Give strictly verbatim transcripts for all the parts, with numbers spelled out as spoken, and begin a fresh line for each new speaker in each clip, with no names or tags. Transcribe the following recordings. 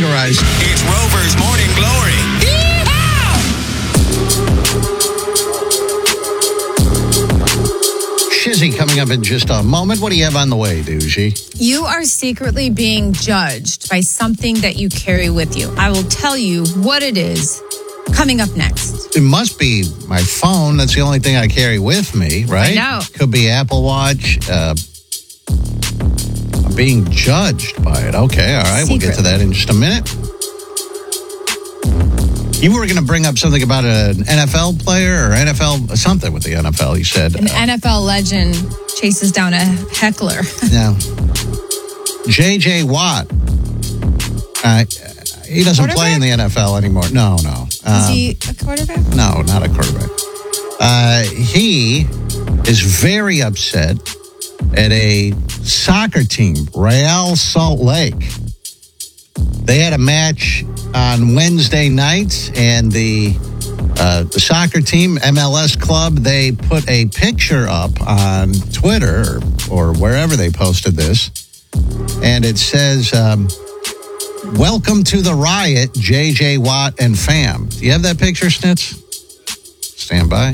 Garage.
It's Rover's Morning Glory.
Shizzy coming up in just a moment. What do you have on the way, Doogie?
You are secretly being judged by something that you carry with you. I will tell you what it is coming up next.
It must be my phone. That's the only thing I carry with me, right?
I know.
Could be Apple Watch. Uh, I'm being judged by it. Okay, all right. We'll get to that in just a minute. You were going to bring up something about an N F L player or N F L, something with the N F L, you said.
An uh, N F L legend chases down a heckler.
Yeah. J J. Watt. Uh, he doesn't play in the N F L anymore. No, no. Um,
is he a quarterback?
No, not a quarterback. Uh, he is very upset at a soccer team, Real Salt Lake. They had a match on Wednesday night, and the uh, the soccer team, M L S Club, they put a picture up on Twitter or, or wherever they posted this, and it says, um, "Welcome to the riot, J J. Watt and fam." Do you have that picture, Snitz? Stand by.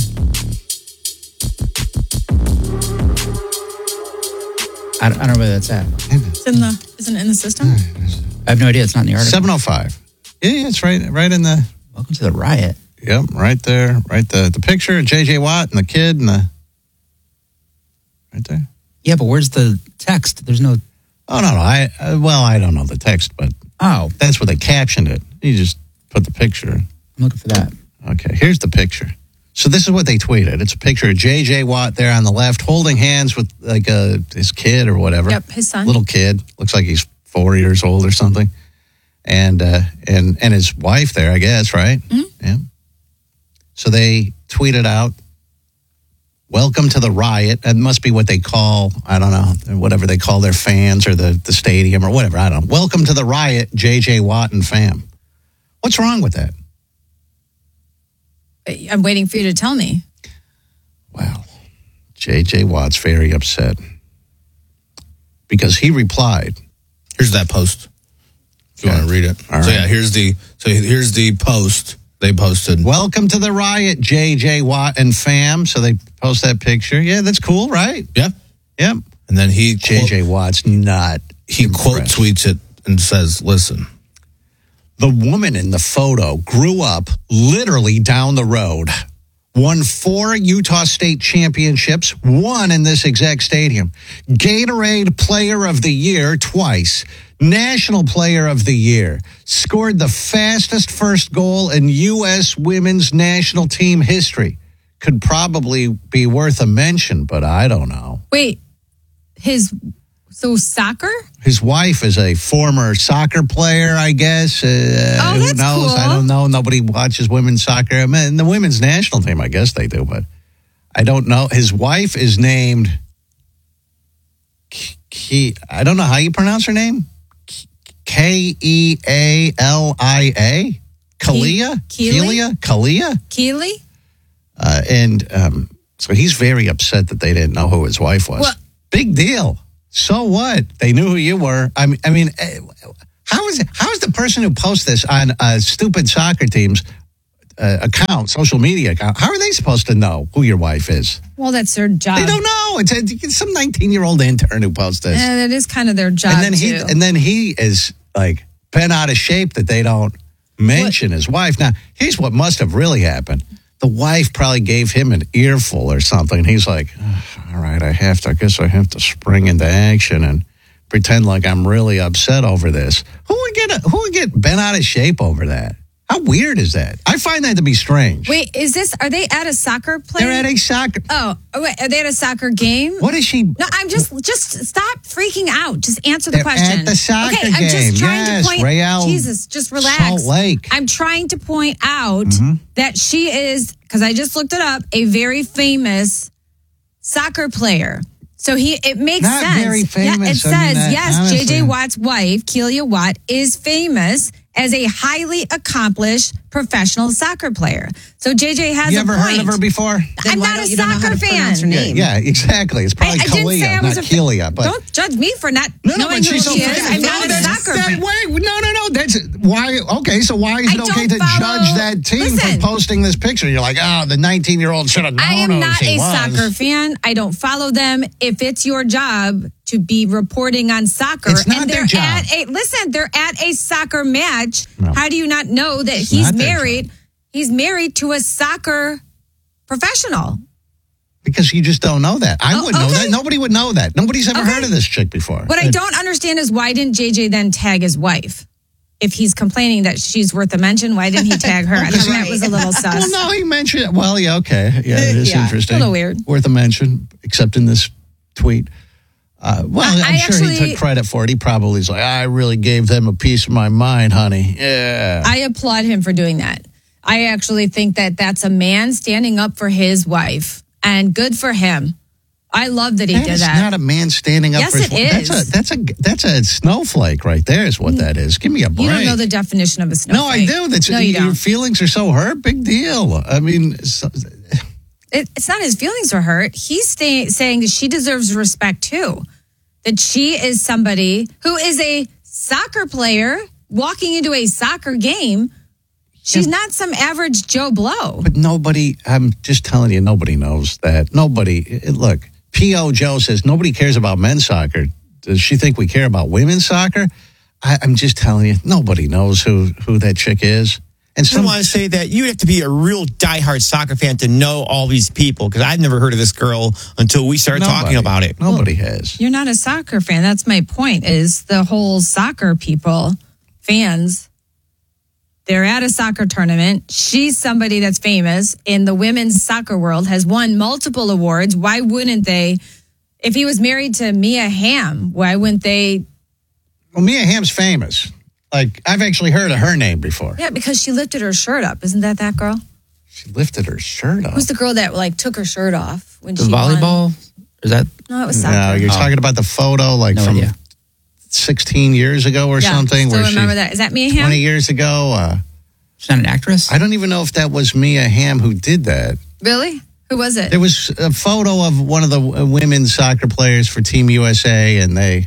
I don't, I don't know where that's at.
It's in the, isn't it in the system?
I have no idea. It's not in the article.
seven oh five. Yeah, yeah, it's right right in the...
Welcome to the riot.
Yep, right there. Right the, the picture of J J. Watt and the kid and the... Right there.
Yeah, but where's the text? There's no...
Oh, no, no. I uh, Well, I don't know the text, but...
Oh.
That's what they captioned it. You just put the picture.
I'm looking for that.
Okay, here's the picture. So this is what they tweeted. It's a picture of J J. Watt there on the left, holding hands with like a, his kid or whatever.
Yep, his son.
Little kid. Looks like he's four years old or something. And uh, and and his wife there, I guess, right?
Mm-hmm.
Yeah. So they tweeted out, "Welcome to the riot." That must be what they call, I don't know, whatever they call their fans or the, the stadium or whatever. I don't know. "Welcome to the riot, J J. Watt and fam." What's wrong with that?
I'm waiting for you to tell me.
Well, J J. Watt's very upset because he replied.
Here's that post. If you
Okay.
want to read it.
All
so
right.
yeah, here's the so here's the post they posted.
"Welcome to the riot, J J. Watt and fam." So they post that picture. Yeah, that's cool, right?
Yeah.
Yep.
And then he
J J. Watt's not.
he quote
impressed.
tweets it and says, "Listen,
The woman in the photo grew up literally down the road, won four Utah State championships, one in this exact stadium, Gatorade Player of the Year twice, National Player of the Year, scored the fastest first goal in U S women's national team history. Could probably be worth a mention, but I don't know."
Wait, his, so soccer?
His wife is a former soccer player, I guess. Uh,
Oh,
who
that's
knows?
cool.
I don't know. Nobody watches women's soccer. I mean, the women's national team, I guess they do, but I don't know. His wife is named Ke- I don't know how you pronounce her name. K E A L I A? Kalia?
Keely?
Kelia? Kalia?
Keely?
Uh, and um, so he's very upset that they didn't know who his wife was.
Well-
Big deal. So what? They knew who you were. I mean, I mean, eh, how is it, how is the person who posts this on a stupid soccer team's uh, account, social media account, how are they supposed to know who your wife is?
Well, that's their job.
They don't know. It's, a, it's some nineteen-year-old intern who posts this.
And it is kind of their job,
and then he
too.
and then he is like bent out of shape that they don't mention what? his wife. Now, here's what must have really happened. The wife probably gave him an earful or something. He's like, all right, I have to, I guess I have to spring into action and pretend like I'm really upset over this. Who would get, a, who would get bent out of shape over that? How weird is that? I find that to be strange.
Wait, is this, are they at a soccer play?
They're at a soccer.
Oh, oh, wait, are they at a soccer game?
What is she?
No, I'm just, just stop freaking out. Just answer the
They're
question.
at the soccer
okay, I'm
game.
just trying
Yes,
to point,
Real
Jesus, just relax.
Salt Lake.
I'm trying to point out
Mhm.
that she is, because I just looked it up, a very famous soccer player. So he, it makes
Not
sense.
very
Yeah,
famous.
it
I mean,
says,
that-
yes,
honestly.
J J. Watt's wife, Kelia Watt, is famous as a highly accomplished professional soccer player. So J J has
You
a
ever
point.
heard of her before?
I'm
why
not
don't
a
you don't know how
soccer
to pronounce
fan.
her name?
Yeah, exactly. It's probably
I, I didn't say I
Kalia,
was
not
a fan.
Kelia. But
Don't judge me for not
no, no,
knowing
but
who
she's so
she is.
famous.
I'm
No,
not a
that's-
soccer
that
fan.
way. No, no, no. That's why? Okay, so why is
I
it okay
don't
to
follow-
judge that team
Listen.
for posting this picture? You're like, oh, the nineteen-year-old should have known
I am
who
not
she
a
was.
soccer fan. I don't follow them. If it's your job to be reporting on soccer,
It's not
and
their
they're
job.
at a listen, they're at a soccer match.
No.
How do you not know that
It's
he's
not their
married? He's married to a soccer professional.
Because you just don't know that. I
Oh,
wouldn't know
okay.
that. Noboody would know that. Nobody's ever
Okay.
heard of this chick before.
What I don't understand is why didn't J J then tag his wife? If he's complaining that she's worth a mention, why didn't he tag her? I thought that was a little sus.
Well, no, he mentioned. Well, yeah, okay, yeah, it is
Yeah,
interesting.
a little weird.
Worth a mention, except in this tweet. Uh, well,
I-
I'm
I
sure he
actually-
took credit for it. He probably is like, I really gave them a piece of my mind, honey. Yeah.
I applaud him for doing that. I actually think that that's a man standing up for his wife, and good for him. I love that he
That
did
is
that.
not a man standing up
Yes,
for his
it
wife.
is.
That's a that's a that's a snowflake right there. Is what that is. Give me a break.
You don't know the definition of a snowflake.
no, I do. That's
no, you
your
don't.
feelings are so hurt. Big deal. I mean, so,
It, it's not his feelings are hurt. He's stay, saying that she deserves respect too. That she is somebody who is a soccer player walking into a soccer game. She's not some average Joe Blow.
but nobody. I'm just telling you, nobody knows that. Nobody. It, look, P O Joe says nobody cares about men's soccer. Does she think we care about women's soccer? I, I'm just telling you, nobody knows who who that chick is. And
I
some
want to say that you have to be a real diehard soccer fan to know all these people, because I've never heard of this girl until we started
nobody-
talking about it.
Nobody has.
You're not a soccer fan. That's my point, is the whole soccer people, fans, they're at a soccer tournament. She's somebody that's famous in the women's soccer world, has won multiple awards. Why wouldn't they? If he was married to Mia Hamm, why wouldn't they?
Well, Mia Hamm's famous. Like, I've actually heard of her name before.
Yeah, because she lifted her shirt up. Isn't that that girl?
She lifted her shirt up.
Who's the girl that like took her shirt off when
The
she won?
volleyball? Is that?
No, it was soccer.
No, you're
Oh.
talking about the photo like
No
from
idea.
sixteen years ago or
yeah,
something.
Still
where
remember
she,
that? Is that Mia Hamm?
twenty years ago. Uh,
She's not an actress?
I don't even know if that was Mia Hamm who did that.
Really? Who was it?
There was a photo of one of the uh, women's soccer players for Team U S A, and they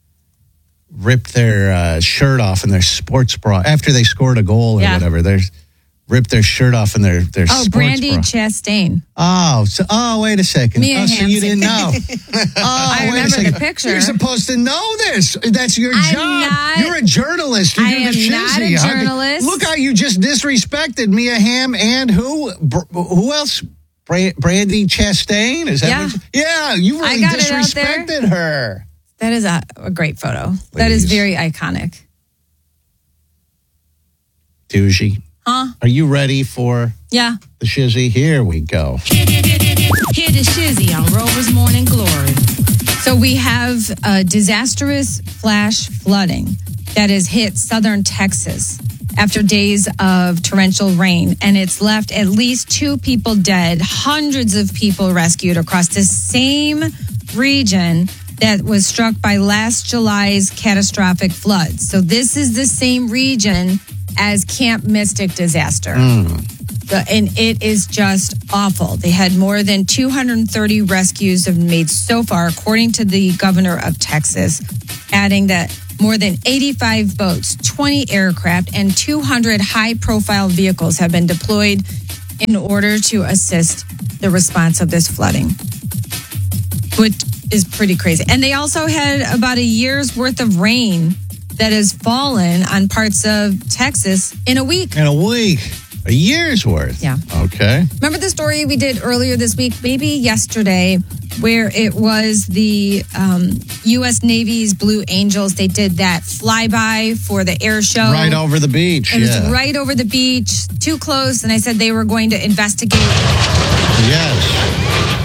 ripped their uh, shirt off in their sports bra after they scored a goal or
Yeah.
whatever. They ripped their shirt off in their their
Oh,
sports
Brandy
bra.
Chastain.
Oh, so, oh, wait a second.
Mia
oh, so
Hamm.
you didn't know. Oh,
I
wait a
remember
second.
the picture.
You're supposed to know this. That's your
I'm
job.
not-
You're a journalist. You're
I
doing
am
the
not a
shizzy. How could-
journalist.
Look how you just disrespected Mia Hamm and who? Br- who else? Bra- Brandy Chastain? Is that
Yeah.
what you, yeah, you
I
really
got it out there.
disrespected her.
That is a, a great photo. That is
Please.
very iconic.
Doogie.
Huh?
Are you ready for
Yeah.
the shizzy? Here we go.
Hear the shizzy on Rover's Morning Glory. So we have a disastrous flash flooding that has hit southern Texas after days of torrential rain, and it's left at least two people dead, hundreds of people rescued across the same region that was struck by last July's catastrophic floods. So this is the same region as Camp Mystic disaster. The- and it is just awful. They had more than two hundred thirty rescues have been made so far, according to the governor of Texas, adding that more than eighty-five boats, twenty aircraft, and two hundred high-profile vehicles have been deployed in order to assist the response of this flooding, which is pretty crazy. And they also had about a year's worth of rain that has fallen on parts of Texas in a week.
In a week. A year's worth.
Yeah.
Okay.
Remember the story we did earlier this week, maybe yesterday, where it was the um, U S Navy's Blue Angels. They did that flyby for the air show.
Right over the beach.
And
yeah.
it's right over the beach, too close. And I said they were going to investigate.
Yes.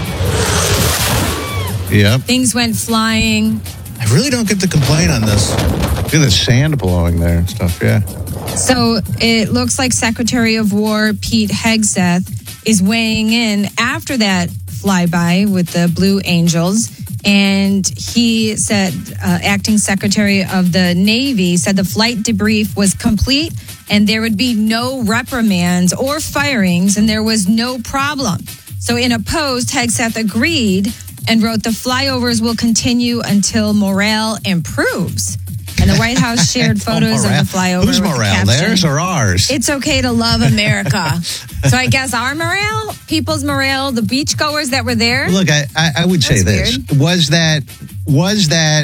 Yep.
Things went flying.
I really don't get to complain on this.
Look at the sand blowing there and stuff. Yeah.
So it looks like Secretary of War Pete Hegseth is weighing in after that flyby with the Blue Angels. And he said, uh, acting Secretary of the Navy said the flight debrief was complete and there would be no reprimands or firings and there was no problem. So in a post, Hegseth agreed and wrote the flyovers will continue until morale improves. And the White House shared photos of
Morale.
the flyover.
Whose
with the
morale,
caption,
theirs or ours?
It's okay to love America. So I guess our morale, people's morale, the beachgoers that were there.
Look, I, I, I would say
That's
this. Was that was that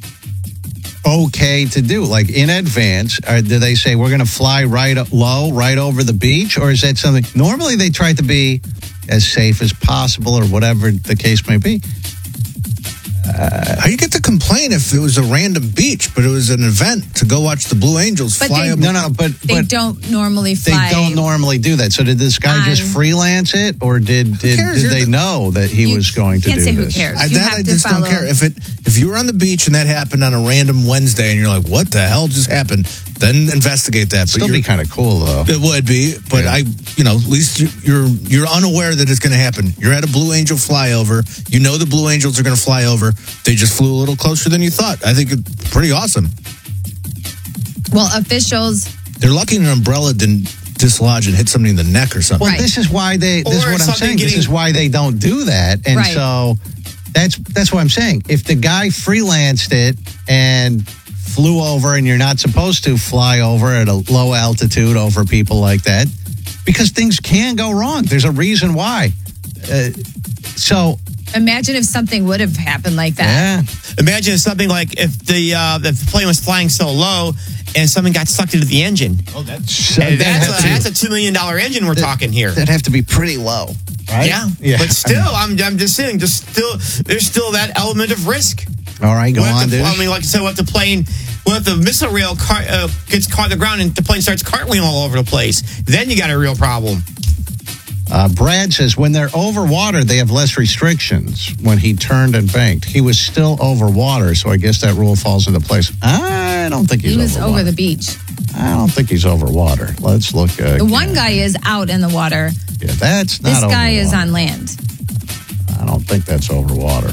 okay to do? Like in advance, or do they say we're going to fly right up low, right over the beach? Or is that something? Normally they try to be as safe as possible or whatever the case may be.
How you get to complain if it was a random beach, but it was an event to go watch the Blue Angels
But
fly
they-
up?
No, no, but,
They
but
don't normally
they
fly.
don't normally do that. So did this guy just
on-
freelance it, or did did,
cares?
did
You're
they
the-
know that he
You
was going to
can't
do
say who
this?
cares.
I,
You
that
have
I
to
just don't
follow-
care. If it if you were on the beach and that happened on a random Wednesday and you're like, what the hell just happened? Then investigate that.
Still
but
be
you're-
kind of cool though.
It would be, but
Yeah.
I, you know, at least you- you're you're unaware that it's going to happen. You're at a Blue Angel flyover. You know the Blue Angels are going to fly over. They just flew a little closer than you thought. I think it's pretty awesome.
Well, officials.
They're lucky an umbrella didn't dislodge and hit somebody in the neck or something.
Well,
Right.
this is why they. This is
Or
what I'm
something
saying. This
getting-
is why they don't do that. And
Right.
so that's that's what I'm saying. If the guy freelanced it and flew over, and you're not supposed to fly over at a low altitude over people like that, because things can go wrong. There's a reason why. Uh, so
Imagine if something would have happened like that.
yeah,
Imagine if something like if the uh, the plane was flying so low and something got sucked into the engine.
so
And
that'd
that's,
have
a,
to-
that's a two million dollar engine we're talking here.
that'd have to be pretty low, right?
Yeah.
yeah.
But still, I'm I'm just saying, just still, there's still that element of risk.
All right, go
What if
on,
the,
dude.
I mean, like I said, what if the plane, what if the missile rail car, uh, gets caught on the ground and the plane starts cartwheeling all over the place? Then you got a real problem.
Uh, Brad says when they're over water, they have less restrictions. When he turned and banked, he was still over water, so I guess that rule falls into place. I don't think he's
He was
over
over
water.
the beach.
I don't think he's over water. Let's look. Uh,
The one guy is out in the water.
yeah, that's not
This
over
guy is
water.
on land.
I don't think that's over water.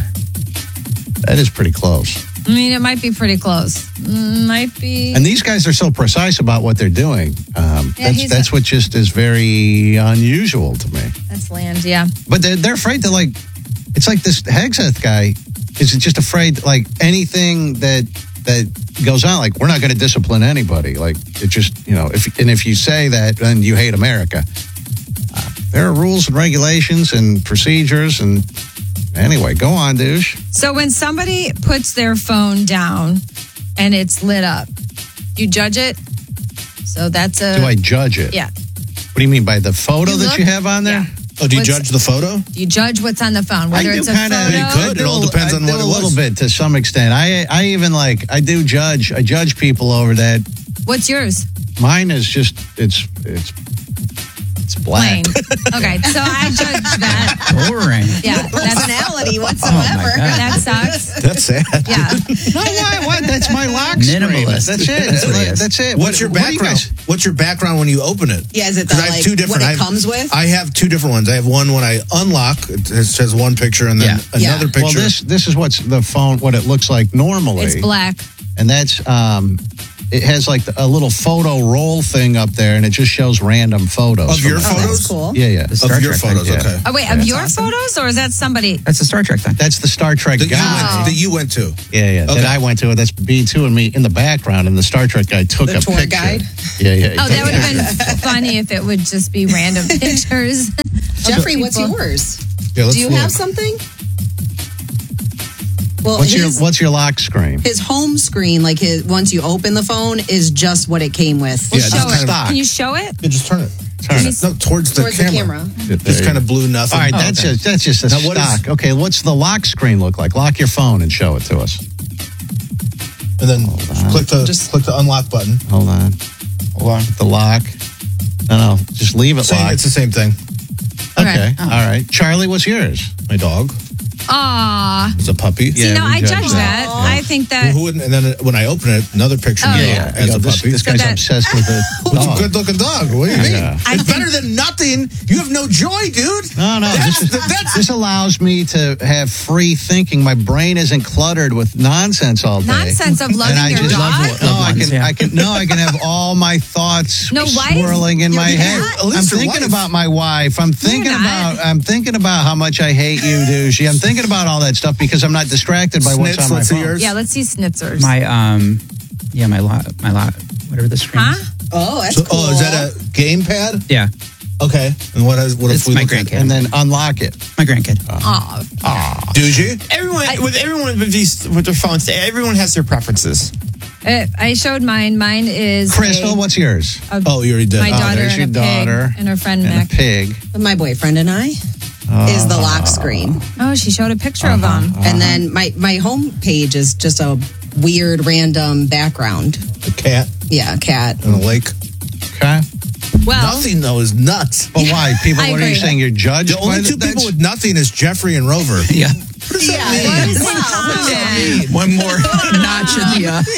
That is pretty close.
I mean, it might be pretty close. Mm, Might be.
And these guys are so precise about what they're doing. Um,
Yeah,
that's
he's
that's
a-
what just is very unusual to me.
That's land, yeah.
But they're, they're afraid to, like, it's like this Hegseth guy is just afraid, like, anything that that goes on, like, we're not going to discipline anybody. Like, it just, you know, if and if you say that, then you hate America. Uh, there are rules and regulations and procedures. And anyway, go on, douche.
So when somebody puts their phone down and it's lit up, you judge it. So that's a.
Do I judge it?
Yeah.
What do you mean, by the photo
You
that
look-
you have on there?
yeah.
Oh, do you
What's-
judge the photo?
You judge what's on the phone,
I
whether
do
it's a
kind
photo.
of.
You could. It all depends on what it
a
was.
little bit to some extent. I I even like I do judge. I judge people over that.
What's yours?
Mine is just it's it's it's black.
Plain. Okay, so I judge that.
Boring.
Yeah, that's
Personality
Oh,
whatsoever.
my God.
that sucks.
That's sad.
Yeah.
No, why? What? That's my lock screen.
Minimalist.
That's it.
That's what he is.
That's it.
What's your
What- what do you
background?
guys-
What's your background when you open it?
Yeah, is it the,
'Cause I have
like,
two different.
what it
I have-
comes with?
I have two different ones. I have one when I unlock. It says one picture, and then
Yeah.
another
Yeah.
picture.
Well, this this is what's the phone. What it looks like normally.
It's black.
and that's um, it has like a little photo roll thing up there, and it just shows random photos
Of
from
your
the
Oh,
phone.
photos?
that's cool.
Yeah, yeah.
The Star
of your
Trek
photos,
thing, yeah.
okay.
Oh wait, of your photos, or is that somebody?
That's the Star Trek thing.
That's the Star Trek
That you,
guy.
went, that you went to.
Yeah, yeah.
Okay.
That I went to. That's B two and me in the background, and the Star Trek guy took
The
a
tour
picture.
guide?
Yeah, yeah.
Oh, that would have been funny if it would just be random pictures.
Jeffrey, what's
People.
yours?
Yeah, let's
Do you
look.
have something? Well,
What's your
his,
What's your lock screen?
his home screen, like his once you open the phone, is just what it came with.
Well,
Yeah,
show
just
it.
kind of-
stock.
Can you show it?
Yeah, just turn it.
Turn it.
No, towards the
Towards
camera.
the camera.
Just kind of blue nothing.
All right,
Oh,
that's
okay.
just that's just a
Now, what is-
stock. Okay, what's the lock screen look like? Lock your phone and show it to us.
and then click the
Just-
click the unlock button.
Hold on. Hold on. The lock. No, no, just leave it
Same,
locked.
it's the same thing.
Okay.
Oh.
All right. Charlie, what's yours?
My dog
Aw.
is a puppy.
Yeah,
See, no,
we
I
judge
judge that.
that.
I think
Well,
that.
who wouldn't? And then when I open it, another picture.
Oh,
of the
yeah.
dog
I
as
go,
a
this,
puppy.
this guy's
that-
obsessed with the
Well, it's
dog.
a good looking dog. What do you mean?
Yeah.
I
It's
think-
better than nothing. You have no joy, dude.
No, no.
That's,
This, is,
that's
this allows me to have free thinking. My brain isn't cluttered with nonsense all day.
Nonsense of loving
and I
your
just
dog?
love no, I can,
Yeah.
I can, no, I can have all my thoughts
No wife?
swirling in
Your
my
cat?
head.
At least
I'm
your
thinking
wife.
about my wife. I'm thinking
not.
about, I'm thinking about how much I hate you, douchey. I'm thinking about all that stuff because I'm not distracted by what's
Snitz,
on my
let's see
phone.
yours.
Yeah, let's see schnitzers.
My um, Yeah, my lot, my lot, whatever the screen
Huh?
is.
Oh, that's
So,
cool.
oh, is that a gamepad?
Yeah,
Okay. And what is what if
It's
we
my
look at-
grandkid.
And then unlock it.
my grandkid.
Oh,
Do you?
Everyone with everyone with these with their phones, everyone has their preferences.
Uh, I showed mine. Mine is
Crystal,
a-
what's yours?
a-
Oh, you already did.
my
Oh,
daughter
there's
and
your
a pig
daughter
and her friend
And
Nick.
a pig.
My boyfriend and I is the lock screen.
Oh, she showed a picture of
Uh-huh.
them.
And then my, my home page is just a weird random background.
A cat
Yeah, cat.
in a lake.
Okay.
Well,
Nothing though is nuts.
But why? People,
I
what are you
agree.
saying? You're judged
The only
by
two
the,
people
that's-
with nothing is Jeffrey and Rover.
Yeah,
what is it?
one more notch in the. Uh,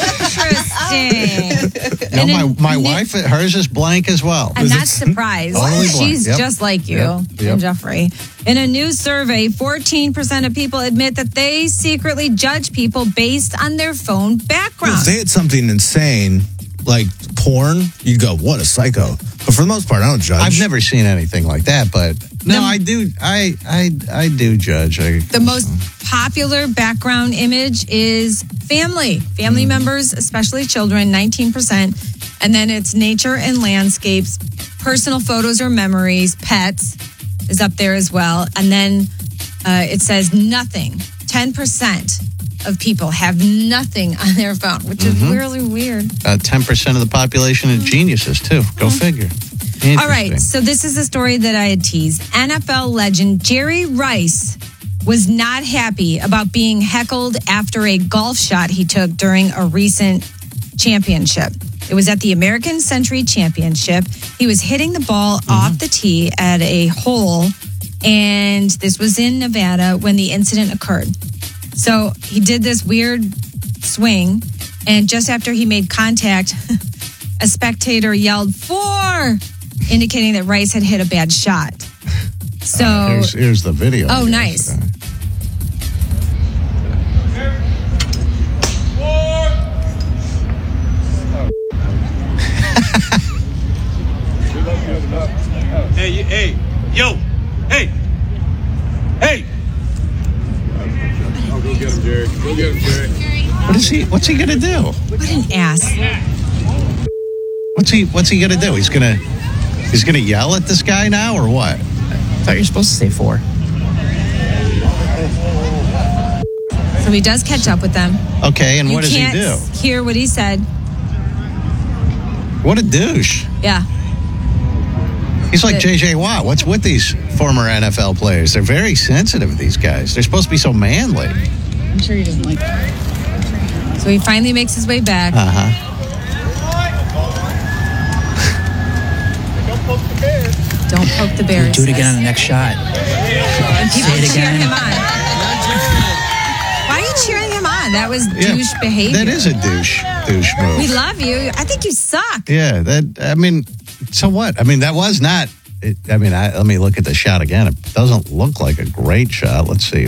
Interesting.
No,
And
my,
then
my
Nick-
wife, hers is blank as well.
I'm not surprised.
Only one.
She's
Yep.
just like you
Yep. Yep.
and Jeffrey. In a new survey, fourteen percent of people admit that they secretly judge people based on their phone background.
If they had something insane like porn, you'd go, "What a psycho." But for the most part, I don't judge.
I've never seen anything like that, but no,
The-
I do. I I I do judge. I,
The most popular background image is family, family members, especially children, nineteen percent. And then it's nature and landscapes, personal photos or memories, pets is up there as well. And then uh, it says nothing. ten percent of people have nothing on their phone, which is really weird.
uh, ten percent of the population is geniuses too. Go figure.
All right, so this is a story that I had teased. N F L legend Jerry Rice was not happy about being heckled after a golf shot he took during a recent championship. It was at the American Century Championship. He was hitting the ball off the tee at a hole, and this was in Nevada when the incident occurred. So he did this weird swing, and just after he made contact, a spectator yelled, "Four!" indicating that Rice had hit a bad shot. So,
Here's, here's the video.
oh,
Yes.
nice.
Hey, you- hey, yo, hey, hey.
Oh, go get him, Jerry. Go get him, Jerry.
What is he? What's he gonna do?
What an ass.
What's he? What's he gonna do? He's gonna he's gonna yell at this guy now, or what?
I thought you were supposed to say four.
So he does catch up with them.
Okay, and
You
what does he
can't
do?
hear what he said.
What a douche!
Yeah.
He's like
The-
J J Watt. What's with these former N F L players? They're very sensitive. These guys. They're supposed to be so manly.
I'm sure he doesn't like that. So he finally makes his way back.
Uh huh.
Don't poke the bear.
Do it again on the next shot.
And people
Say it
cheer
again.
him on. Why are you cheering him on? That was
Yeah,
douche behavior.
That is a douche douche move.
We love you. I think you suck.
Yeah, that. I mean, so what? I mean, that was not. It, I mean, I, let me look at the shot again. It doesn't look like a great shot. Let's see.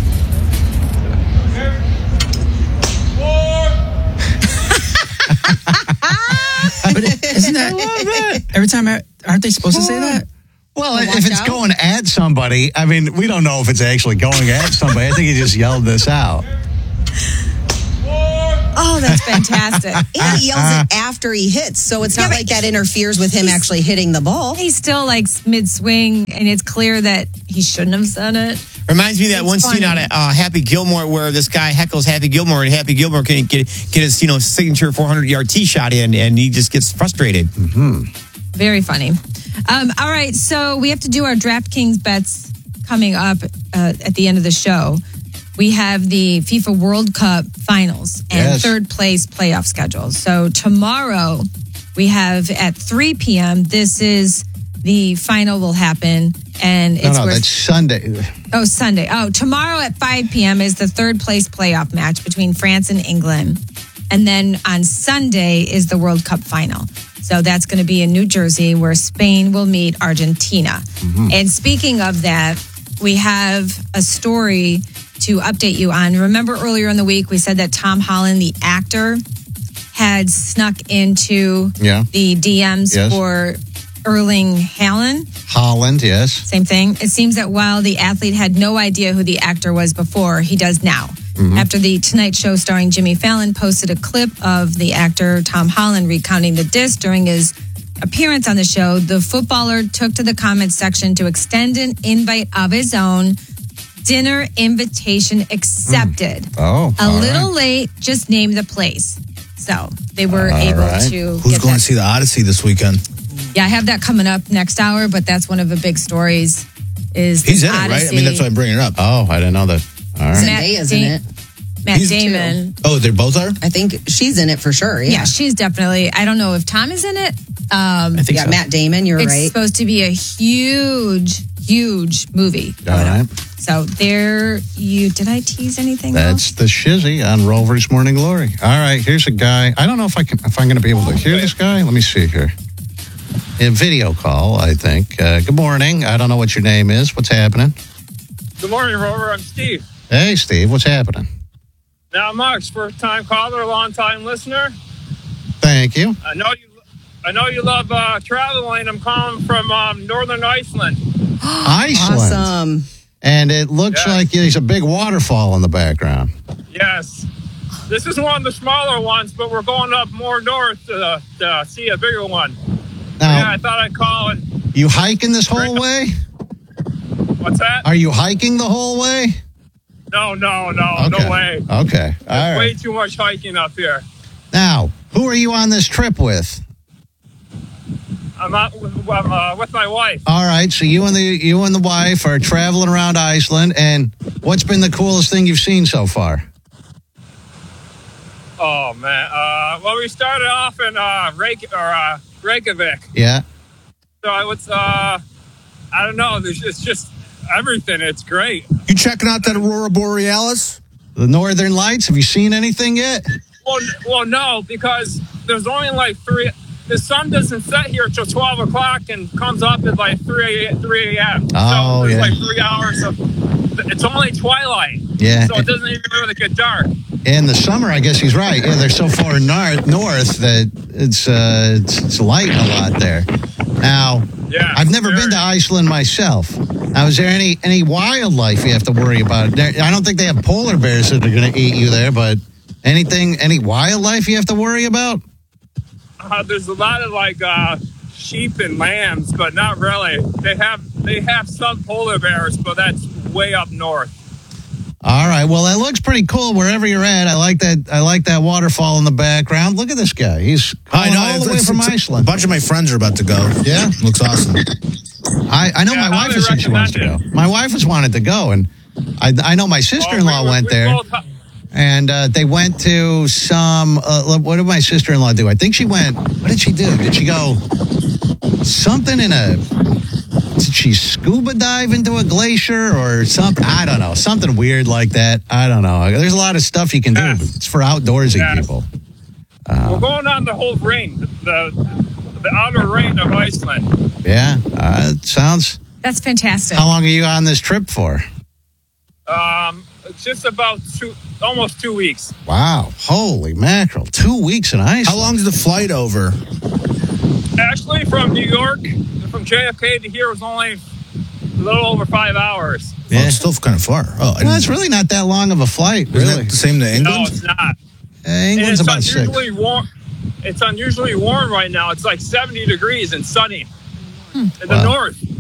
But it, isn't that every time? I, aren't they supposed to say that?
Well,
Well,
if
watch
it's
out.
going at somebody, I mean, we don't know if it's actually going at somebody. I think he just yelled this out.
Oh, that's fantastic.
And he yells it after he hits, so it's
Yeah,
not
but
like that interferes with him actually hitting the ball.
He's still like mid swing, and it's clear that he shouldn't have said it.
Reminds me of that
It's
one scene
funny.
out of uh, Happy Gilmore where this guy heckles Happy Gilmore and Happy Gilmore can get get his you know signature four hundred yard tee shot in and he just gets frustrated.
Very funny. Um, all right, so we have to do our DraftKings bets coming up uh, at the end of the show. We have the FIFA World Cup finals and
Yes.
third place playoff schedule. So tomorrow we have at three p.m. This is the final will happen, and
No,
it's
no,
where-
that's Sunday.
oh Sunday. Oh, tomorrow at five p.m. is the third place playoff match between France and England, and then on Sunday is the World Cup final. So that's going to be in New Jersey, where Spain will meet Argentina. And speaking of that, we have a story to update you on. Remember earlier in the week, we said that Tom Holland, the actor, had snuck into
Yeah.
the D Ms
Yes.
for Erling Haaland.
Holland, yes.
Same thing. It seems that while the athlete had no idea who the actor was before, he does now. after the Tonight Show starring Jimmy Fallon posted a clip of the actor Tom Holland recounting the diss during his appearance on the show. The footballer took to the comments section to extend an invite of his own. Dinner invitation accepted.
Mm. Oh,
a
all
little
right.
late, just name the place. So they were
All
able
right.
to
Who's
get
going
that.
to see the Odyssey this weekend?
Yeah, I have that coming up next hour, but that's one of the big stories. Is
He's in
the
it, right? I
Odyssey.
mean, that's why I'm bringing it up.
Oh, I didn't know that. All right.
Matt
Zendaya's
Da-
in it.
Matt
He's-
Damon.
Oh, they both are?
I think she's in it for sure.
Yeah.
Yeah,
she's definitely. I don't know if Tom is in it. Um,
I think
yeah.
so.
Matt Damon, you're
it's
right.
supposed to be a huge, huge movie.
All right.
So there, you did I tease anything?
That's
else?
the shizzy on Rover's Morning Glory. All right, here's a guy. I don't know if I can, if I'm going to be able to hear this guy. Let me see here. A video call, I think. Uh, good morning. I don't know what your name is. What's happening?
Good morning, Rover. I'm Steve.
Hey, Steve. What's happening?
Now, Mark's first time caller, long time listener.
Thank you.
I know you. I know you love uh, traveling. I'm calling from um, Northern Iceland.
Iceland.
Awesome.
And it looks
Yeah.
like there's a big waterfall in the background.
Yes, this is one of the smaller ones, but we're going up more north to, to see a bigger one.
Now,
Yeah, I thought I'd call and
you hiking this whole way?
what's that?
Are you hiking the whole way?
No, no, no,
Okay.
no way.
Okay. All
There's way
right.
too much hiking up here.
Now, who are you on this trip with?
I'm out with, uh, with my wife.
All right, so you and the you and the wife are traveling around Iceland, and what's been the coolest thing you've seen so far?
Oh man. Uh, well, we started off in uh, Reykjavik, or uh, Reykjavik.
Yeah.
So I was, uh, I don't know. There's it's just everything. It's great.
You checking out that Aurora Borealis?
The Northern Lights, have you seen anything yet?
Well, n- well, no, because there's only like three. The sun doesn't set here till twelve o'clock and comes up at like three three a.m.
Oh,
so there's
yeah.
like three hours of. It's only twilight.
Yeah.
So it doesn't even really get dark.
In the summer, I guess he's right. Yeah, they're so far north, north that it's, uh, it's it's light a lot there. Now,
Yeah.
I've never
very-
been to Iceland myself. Now, is there any any wildlife you have to worry about? There, I don't think they have polar bears that are going to eat you there, but anything, any wildlife you have to worry about?
Uh, there's a lot of like uh, sheep and lambs, but not really. They have they have some polar bears, but that's way up north.
All right. Well, that looks pretty cool wherever you're at. I like that. I like that waterfall in the background. Look at this guy. He's calling all the way
it's-
from
it's-
Iceland.
A bunch of my friends are about to go.
Yeah?
Looks awesome.
I, I know
Yeah,
my
I
wife
highly
has said she wants to go.
recommend
My wife has wanted to go, and I, I know my sister-in-law
Oh, we-
went
we
there,
both-
and uh, they went to some. Uh, what did my sister-in-law do? I think she went. What did she do? Did she go something in a? Did she scuba dive into a glacier or something? I don't know. Something weird like that. I don't know. There's a lot of stuff you can do.
Yes.
But it's for outdoorsy
Yes.
people.
We're going on the whole ring, the the outer ring of Iceland.
Yeah. Uh, it sounds.
That's fantastic.
How long are you on this trip for?
Um, it's just about two, almost two weeks.
Wow. Holy mackerel. Two weeks in Iceland.
How long's the flight over?
Actually, from New York, from J F K to here was only a little over five hours.
Oh, it's still kind of far. Oh, I
Well,
didn't-
it's really not that long of a flight,
Isn't
really.
that the same to
No,
England?
it's not.
Uh,
And
England's
it's
about six.
unusually warm. It's unusually warm right now. It's like seventy degrees and sunny in the
Wow.
north.